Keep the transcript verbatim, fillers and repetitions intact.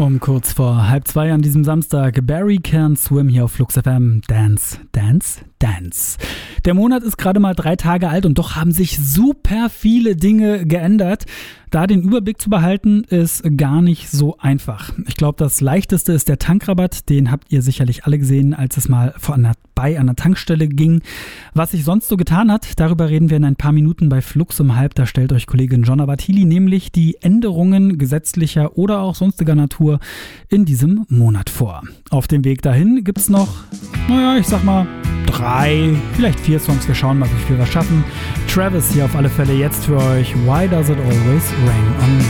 Um kurz vor halb zwei an diesem Samstag, Barry Can Swim hier auf Flux F M. Dance, Dance, Dance. Der Monat ist gerade mal drei Tage alt und doch haben sich super viele Dinge geändert. Da den Überblick zu behalten, ist gar nicht so einfach. Ich glaube, das Leichteste ist der Tankrabatt. Den habt ihr sicherlich alle gesehen, als es mal vorbei an der Tankstelle ging. Was sich sonst so getan hat, darüber reden wir in ein paar Minuten bei Flux um halb. Da stellt euch Kollegin Jonna Bartili nämlich die Änderungen gesetzlicher oder auch sonstiger Natur in diesem Monat vor. Auf dem Weg dahin gibt's noch, naja, ich sag mal, drei, vielleicht vier Songs. Wir schauen mal, wie viel wir schaffen. Travis hier auf alle Fälle jetzt für euch. Why Does It Always Rain on Me?